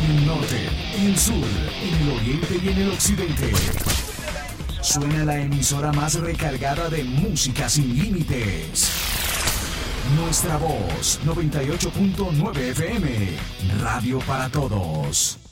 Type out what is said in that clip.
En el norte, en el sur, en el oriente y en el occidente. Suena la emisora más recargada de música sin límites. Nuestra voz, 98.9 FM. Radio para todos.